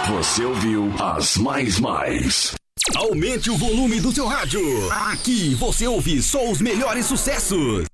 Você ouviu as mais. Aumente o volume do seu rádio. Aqui você ouve só os melhores sucessos.